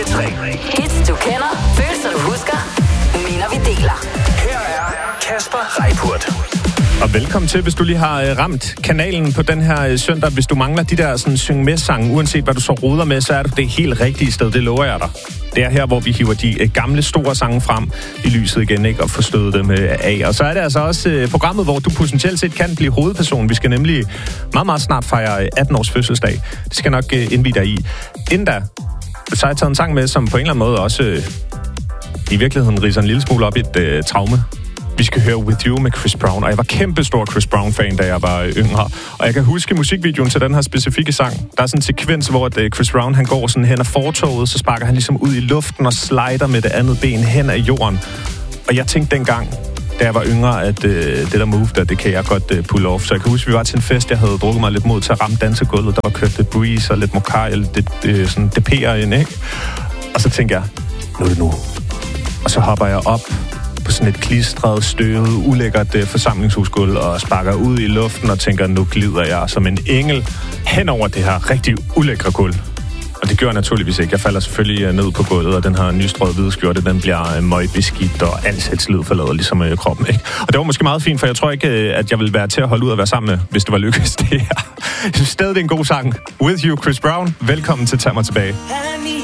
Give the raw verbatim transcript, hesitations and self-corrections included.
Hits du kender, følelser du husker, minder vi deler. Her er Kasper Reippurt. Og velkommen til, hvis du lige har øh, ramt kanalen på den her øh, søndag. Hvis du mangler de der sådan, syng med sange, uanset hvad du så roder med, så er du det helt rigtige sted, det lover jeg dig. Det er her, hvor vi hiver de øh, gamle, store sange frem i lyset igen, ikke? Og forstøde dem øh, af. Og så er det altså også øh, programmet, hvor du potentielt set kan blive hovedperson. Vi skal nemlig meget, meget snart fejre atten års fødselsdag. Det skal nok øh, indvide dig i. Inden da, så har jeg taget en sang med, som på en eller anden måde også øh, i virkeligheden ridser en lille smule op i et øh, traume. Vi skal høre With You med Chris Brown, og jeg var kæmpe stor Chris Brown-fan, da jeg var yngre. Og jeg kan huske musikvideoen til den her specifikke sang. Der er sådan en sekvens, hvor Chris Brown han går sådan hen ad fortovet, så sparker han ligesom ud i luften og slider med det andet ben hen ad jorden. Og jeg tænkte dengang, da jeg var yngre, at øh, det der move der, det kan jeg godt øh, pull off. Så jeg kan huske, vi var til en fest, jeg havde drukket mig lidt mod til at ramme dansegulvet. Der var kørt lidt Breeze og lidt Mokai og lidt øh, sådan D P'er ind, ikke? Og så tænkte jeg, nu er det nu. Og så hopper jeg op på sådan et klistret, støvet, ulækkert uh, forsamlingshusgulv og sparker ud i luften og tænker, nu glider jeg som en engel hen over det her rigtig ulækre gulv. Og det gør jeg naturligvis ikke. Jeg falder selvfølgelig uh, ned på gulvet, og den her nystrøget hvide skjorte, den bliver uh, møgbeskidt, og alt sæt slid forlader ligesom uh, kroppen, ikke? Og det var måske meget fint, for jeg tror ikke, uh, at jeg ville være til at holde ud og være sammen med, hvis det var lykkes det her. Jeg synes stadig, det er en god sang. With You, Chris Brown. Velkommen til Tag mig tilbage.